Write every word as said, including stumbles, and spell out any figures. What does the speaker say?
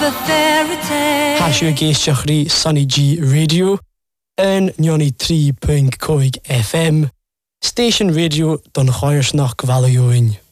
Hasio géisteach rí Sunny G Radio yn nioni tri pwynt coig F M Station Radio don choirsnach gvalioin.